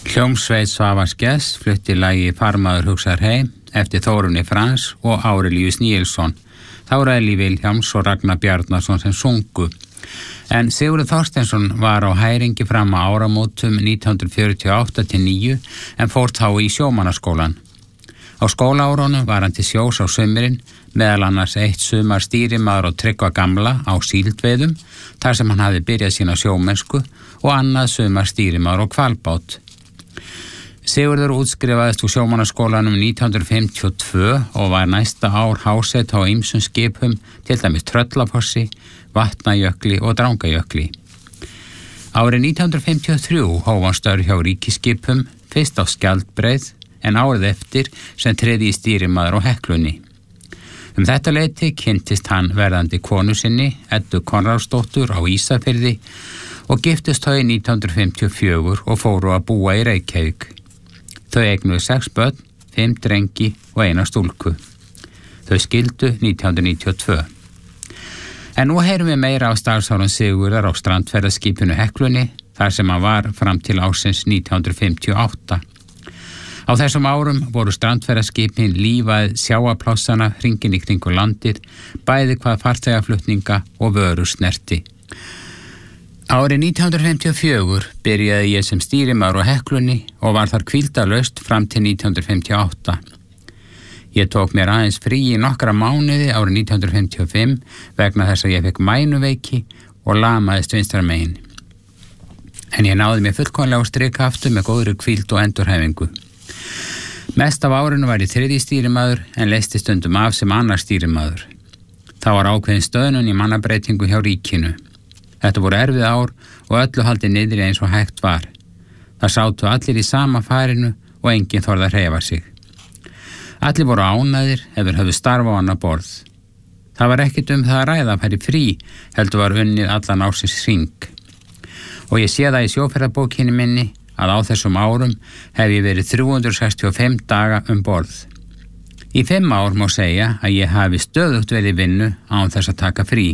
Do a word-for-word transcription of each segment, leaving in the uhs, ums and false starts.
Hljómsveit Svavars Gests flutti lagið Farmaður hugsar heim eftir Þórunni Frans og Árelíus Níelsson. Þá var Elí Vilhjálms og Ragnar Bjarnason sem sungu. En Sigurður Þorsteinsson var á hæringi fram á áramótum nítján hundruð fjörutíu og átta til níu en fór þá í sjómannaskólan. Á skólaárunum var hann til sjós á sumrin, meðal annars eitt sumar stýrimaður á Tryggva gamla á síldveiðum, þar sem hann hafði byrjað sína sjómennsku, og annað sumar stýrimaður á hvalbát. Sigurður útskrifaðist úr sjómannaskólanum nítján hundruð fimmtíu og tvö og var næsta ár hásett á ýmsum skipum, til dæmis Tröllafossi, Vatnajökli og Drangajökli. Árið nítján hundruð fimmtíu og þrjú hóf hann störf hjá ríkiskipum, fyrst á Skjaldbreið, en árið eftir sem þriðji stýrimaður á Heklunni. Um þetta leyti kynntist hann verðandi konu sinni, Eddu Konráðsdóttur á Ísafirði, og giftist þau nítján hundruð fimmtíu og fjögur og fóru að búa í Reykjavík. Þau eignuðu sex börn, fimm drengi og eina stúlku. Þau skildu nítján hundruð níutíu og tvö. En nú heyrum við meira á starfsárum Sigurðar á strandferðaskipinu Heklunni, þar sem hann var fram til ársins nítján hundruð fimmtíu og átta. Á þessum árum voru strandferðaskipin lífað sjávarplássana hringinn í kringu landið, bæði hvað farþegaflutninga og vöru snerti. Árið nítján hundruð fimmtíu og fjögur byrjaði ég sem stýrimaður á Heklunni og var þar hvíldarlaust fram til nítján hundruð fimmtíu og átta. Ég tók mér aðeins frí í nokkra mánuði árið nítján hundruð fimmtíu og fimm vegna þess að ég fekk mænuveiki og lamaðist vinstra megin. En ég náði mér fullkomlega á strika aftur með góðri hvíld og endurhæfingu. Mest af árinu var ég þriðji stýrimaður en leysti stundum af sem annar stýrimaður. Það var ákveðin stöðnun í mannabreytingu hjá ríkinu. Þetta voru erfið ár og öllu haldið niðri eins og hægt var. Það sátu allir í sama farinu og enginn þorði að hreyfa sig. Allir voru ánægðir ef þeir höfðu starfa á annað borð. Það var ekkert um það að ræða að færi frí, heldur var unnið allan ársins hring. Og ég sé það í sjóferðabókinni minni að á þessum árum hef ég verið þrjú hundruð sextíu og fimm daga um borð. Í fimm ár má segja að ég hafi stöðugt verið í vinnu án þess að taka frí.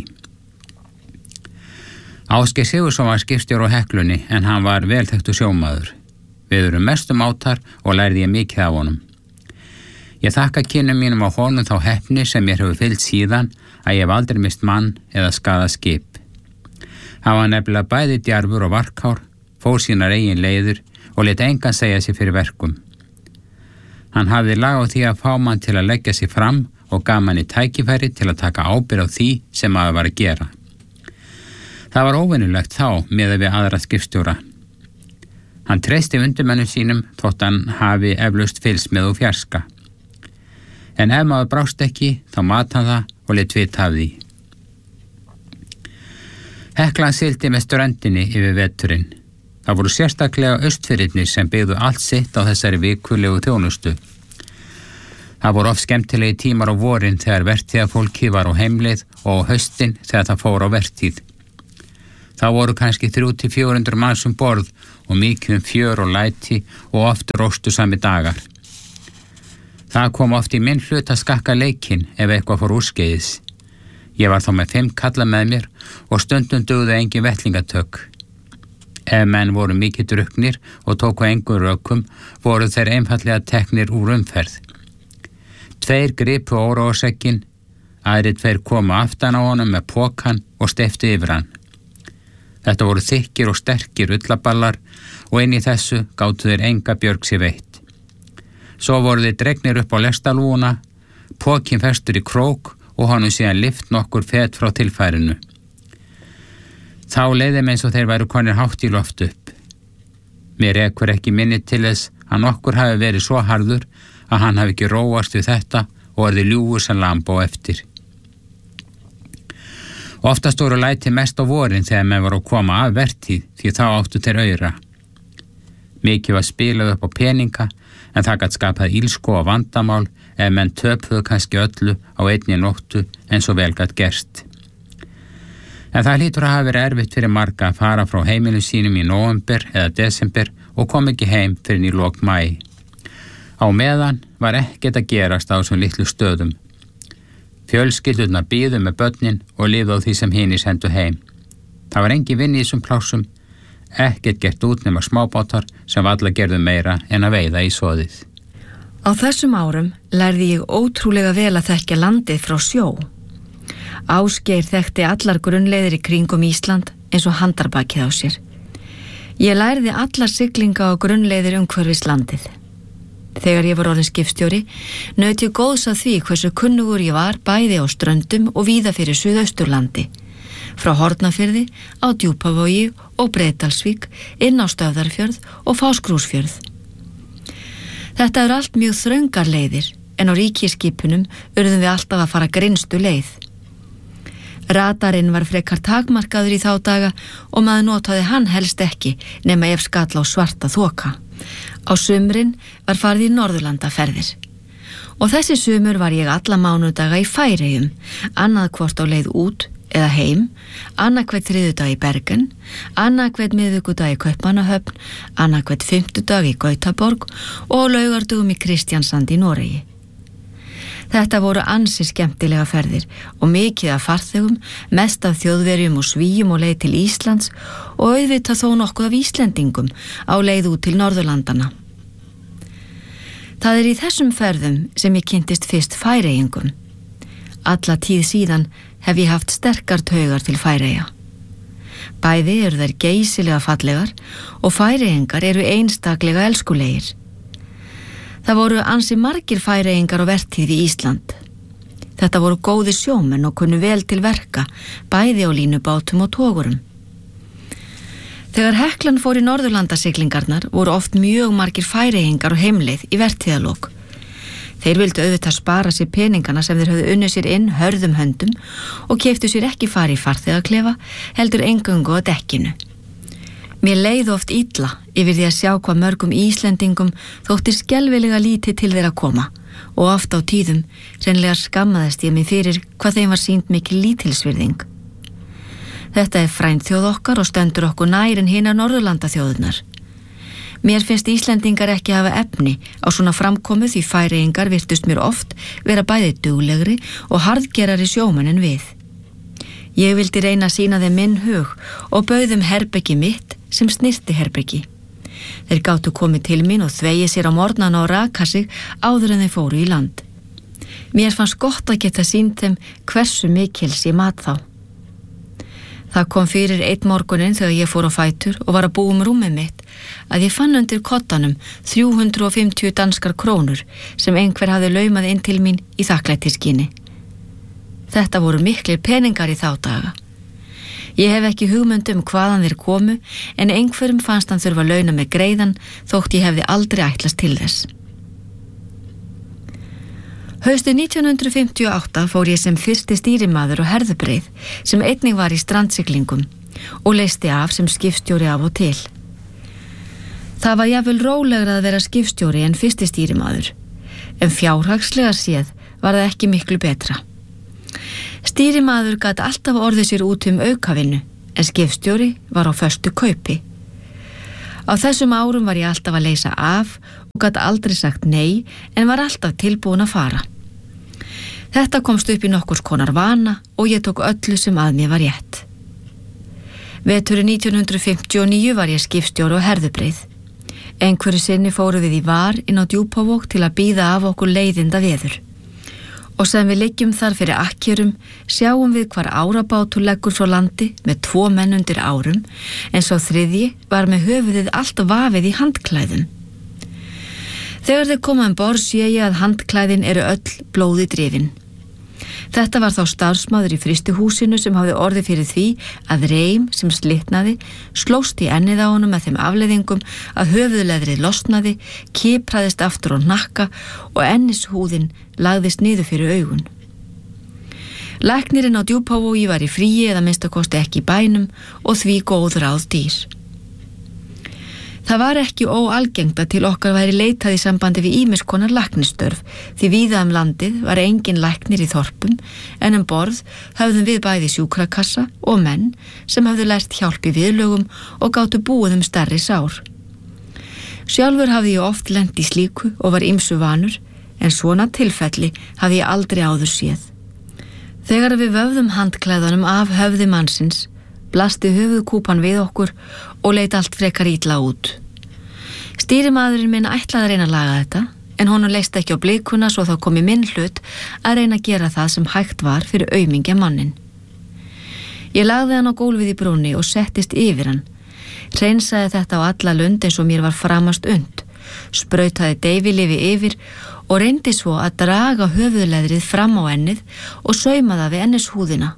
Ásgeir Sigurðsson var skipstjóri á Heklunni en hann var velþekktur sjómaður. Við erum mestum átar og lærði ég mikið af honum. Ég þakka kynnum mínum á honum þá heppni sem mér hefur fylgt síðan að ég hef aldrei mist mann eða skaðað skip. Hann var nefnilega bæði djarfur og varkár, fór sínar eigin leiður og lét engan segja sér fyrir verkum. Hann hafði lag á því að fá mann til að leggja sig fram og gaf manni tækifæri til að taka ábyrgð á því sem maður var að gera. Það var óvenjulegt þá miðað við aðra skipstjóra. Hann treysti undirmönnum sínum þótt hann hafi eflaust fylgst með og fjarska. En ef maður brást ekki, þá mat hann það og lét vita af því. Heklan sigldi með ströndinni yfir veturinn. Það voru sérstaklega austfirðirnir sem byggðu allt sitt á þessari vikulegu þjónustu. Það voru oft skemmtilegi tímar á vorin þegar vertíðafólki var á heimleið og á haustin þegar það fór á vertíð. Þá voru kannski þrjú til fjögur hundruð manns um borð og mikið um fjör og læti og oft róstu sami dagar. Það kom oft í minn hlut að skakka leikinn ef eitthvað fór úrskeiðis. Ég var þá með fimm kalla með mér og stundum dugðu engin vettlingatök. Ef menn voru mikið drukknir og tóku engur rökum, voru þeir einfallega teknir úr umferð. Tveir gripu óróasekkin, aðrir tveir komu aftan á honum með pokan og steyptu yfir hann. Þetta voru þykkir og sterkir ullaballar og inn í þessu gátu þeir enga björg sér veitt. Svo voru þeir dregnir upp á lestalúuna, pokinn festur í krók og honum síðan lyft nokkur fet frá tilfærinu. Þá leiði eins og þeir væru konir hátt í loft upp. Mér ekkur ekki minni til þess að nokkur hafi verið svo harður að hann hafi ekki róast við þetta og orðið ljúfur sem lamb á eftir. Oftast voru læti mest á vorin þegar menn voru að koma af vertíð því þá áttu þeir aura. Mikið var spilað upp á peninga en það gat skapað ílsku og vandamál ef menn töpuðu kannski öllu á einni nóttu eins og vel gat gerst. En það hlýtur að hafa verið erfitt fyrir marga að fara frá heimilum sínum í nóvember eða desember og kom ekki heim fyrir í lok maí. Á meðan var ekkert að gerast á þessum litlu stöðum. Fjölskyldurnar biðu með börnin og lifðu á því sem hinir sendu heim. Það var engin vinni í þessum plásum, ekkert gert út nema smábátar sem valla gerðu meira en að veiða í soðið. Á þessum árum lærði ég ótrúlega vel að þekkja landið frá sjó. Ásgeir þekkti allar grunnleiðir í kringum Ísland eins og handarbakið á sér. Ég lærði allar siglinga og grunnleiðir umhverfis landið. Þegar ég var orðin skipstjóri, naut ég góðs að því hversu kunnugur ég var bæði á ströndum og víða fyrir Suðausturlandi, frá Hornafirði, á Djúpavogi og Breiðdalsvík, inn á Stöðvarfjörð og Fáskrúðsfjörð. Þetta eru allt mjög þröngar leiðir, en á ríkiskipunum urðum við alltaf að fara grynnstu leið. Radarinn var frekar takmarkaður í þá daga og maður notaði hann helst ekki nema ef skall á svarta þoka. Á sumrin var farið í Norðurlandaferðir. Og þessi sumur var ég alla mánudaga í Færeyjum, annað hvort á leið út eða heim, annað hvert þriðjudag í Bergen, annað hvert miðvikudag í Kaupmannahöfn, annað hvert fimmtudag í Gautaborg og laugardugum í Kristiansand í Noregi. Þetta voru ansi skemmtilega ferðir og mikið af farþegum, mest af Þjóðverjum og Svíum og leið til Íslands og auðvitað þó nokkuð af Íslendingum á leið út til Norðurlandana. Það er í þessum ferðum sem ég kynntist fyrst Færeyingum. Alla tíð síðan hef ég haft sterkar taugar til Færeyja. Bæði eru þær geysilega fallegar og Færeyingar eru einstaklega elskulegir. Það voru ansi margir Færeyingar á vertíð í Ísland. Þetta voru góði sjómenn og kunnu vel til verka, bæði á línubátum og togurum. Þegar Heklan fór í Norðurlandasiglingarnar voru oft mjög margir Færeyingar á heimleið í vertíðalok. Þeir vildu auðvitað spara sér peningana sem þeir höfðu unnið sér inn hörðum höndum og keyptu sér ekki fari í farþegaklefa, heldur eingöngu á dekkinu. Mér leið oft illa yfir því að sjá hvað mörgum Íslendingum þótti skelfilega lítið til þeirra koma og oft á tíðum hreinlega skammaðist ég mig fyrir hvað þeim var sýnd mikil lítilsvirðing. Þetta er frændþjóð okkar og stendur okkur nær en hinar Norðurlandaþjóðirnar. Mér finnst Íslendingar ekki hafa efni á svona framkomu því Færeyingar virtust mér oft vera bæði duglegri og harðgerari sjómenn en við. Ég vildi reyna að sýna þeim minn hug og bauð þeim herbergi mitt sem snirti herbergi. Þeir gátu komið til mín og þvegið sér á morgnana og raka sig áður en þeir fóru í land. Mér fannst gott að geta sýnt þeim hversu mikils ég mat þá. Það kom fyrir einn morguninn þegar ég fór á fætur og var að búa um rúmið mitt að ég fann undir koddanum þrjú hundruð og fimmtíu danskar krónur sem einhver hafði laumað inn til mín í þakklætisskyni. Þetta voru miklir peningar í þá daga. Ég hef ekki hugmynd um hvaðan þeir komu en einhverjum fannst hann þurfa að launa með greiðan þótt ég hefði aldrei ætlast til þess. Haustið nítján hundruð fimmtíu og átta fór ég sem fyrsti stýrimaður á Herðubreið sem einnig var í strandsiglingum og leysti af sem skipstjóri af og til. Það var jafnvel rólegra að vera skipstjóri en fyrsti stýrimaður, en fjárhagslega séð var það ekki miklu betra. Stýrimaður gat alltaf orðið sér út um aukavinnu, en skipstjóri var á föstu kaupi. Á þessum árum var ég alltaf að leysa af og gat aldrei sagt nei, en var alltaf tilbúin að fara. Þetta komst upp í nokkurs konar vana og ég tók öllu sem að mér var rétt. Veturinn nítján hundruð fimmtíu og níu var ég skipstjóri á Herðubreið. Einhverju sinni fóru við í var inn á Djúpavog til að bíða af okkur leiðinda veður. Og sem við liggjum þar fyrir akkjörum sjáum við hvar árabátur leggur frá landi með tvo menn undir árum en sá þriðji var með höfuðið allt vafið í handklæðum. Þegar þeir koma um borð sé ég að handklæðin eru öll blóði drifin. Þetta var þá starfsmaður í frystihúsinu sem hafði orðið fyrir því að reim sem slitnaði slóst í ennið á honum með þeim afleiðingum að höfuðleðrið losnaði, kipraðist aftur á hnakka og ennishúðin lagðist niður fyrir augun. Læknirinn á Djúpavogi var í fríi eða minnstakosti ekki í bænum og því góð ráð dýr. Það var ekki óalgengt að til okkar væri leitað í sambandi við ýmiss konar læknistörf því víða um landið var engin læknir í þorpum en um borð höfðum við bæði sjúkrakassa og menn sem höfðu lært hjálp í viðlögum og gátu búið um stærri sár. Sjálfur hafði ég oft lent í slíku og var ýmsu vanur en svona tilfelli hafði ég aldrei áður séð. Þegar við vöfðum handklæðunum af höfði mannsins blasti höfuðkúpan við okkur og leit allt frekar illa út. Stýrimaðurinn minn ætlaði að reyna að laga þetta, en honum leist ekki á blikuna svo þá kom í minn hlut að reyna að gera það sem hægt var fyrir aumingja mannin. Ég lagði hann á gólfið í brúnni og settist yfir hann, hreinsaði þetta á alla lund eins og mér var framast und, sprautaði deyfilyfi yfir og reyndi svo að draga höfuðleðrið fram á ennið og sauma það við ennishúðina.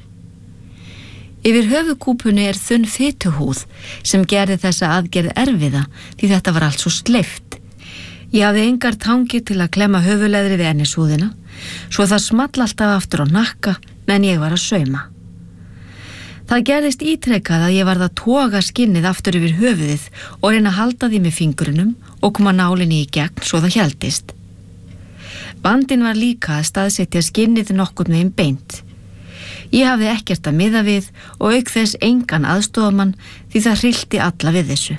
Yfir höfuðkúpunni er þunn fituhúð sem gerði þessa aðgerð erfiða því þetta var allt svo sleift. Ég hafði engar tangir til að klemma höfuðleðrið við ennishúðina, svo það small alltaf aftur á hnakka meðan ég var að sauma. Það gerðist ítrekað að ég varð að toga skinnið aftur yfir höfuðið og reyna að halda því með fingrinum og koma nálinni í gegn svo það héldist. Vandinn var líka að staðsetja skinnið nokkurn veginn beint. Ég hafði ekkert að miða við og auk þess engan aðstoðamann því það hryllti alla við þessu.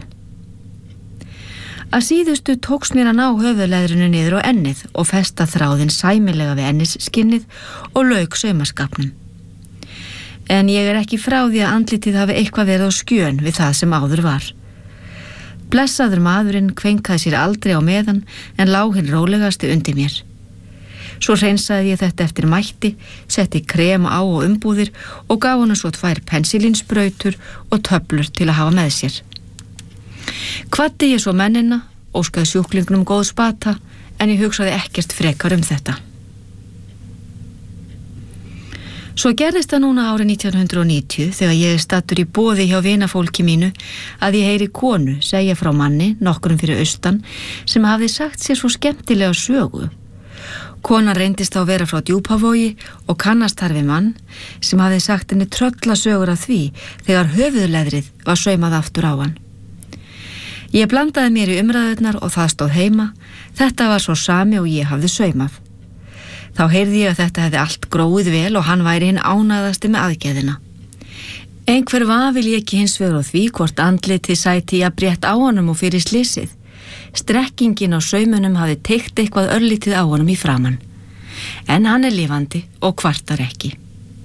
Að síðustu tókst mér að ná höfuðleðrinu niður á ennið og festa þráðinn sæmilega við ennisskinnið og lauk saumaskapnum. En ég er ekki frá því að andlitið hafi eitthvað verið á skjön við það sem áður var. Blessaður maðurinn kvenkaði sér aldrei á meðan en lá hinn rólegasti undir mér. Svo hreinsaði ég þetta eftir mætti, setti krem á og umbúðir og gaf honum svo tvær pensilínsbrautur og töflur til að hafa með sér. Kvaddi ég svo mennina, óskaði sjúklingnum góðs bata, en ég hugsaði ekkert frekar um þetta. Svo gerðist það núna árið nítján hundruð níutíu þegar ég er stattur í boði hjá vinafólki mínu að ég heyri konu segja frá manni, nokkrum fyrir austan, sem hafði sagt sér svo skemmtilega sögu. Konan reyndist þá að vera frá Djúpavogi og kannast þar við mann sem hafði sagt henni tröllasögur af því þegar höfuðleðrið var saumað aftur á hann. Ég blandaði mér í umræðurnar og það stóð heima, þetta var svo sami og ég hafði saumað. Þá heyrði ég að þetta hefði allt gróið vel og hann væri hinn ánægðasti með aðgerðina. Einhver vafi léki hins vegar á því hvort andlitið sæti að brétt á honum og fyrir slysið. Strekkingin á saumunum hafði teygt eitthvað örlítið á honum í framan. En hann er lifandi og kvartar ekki.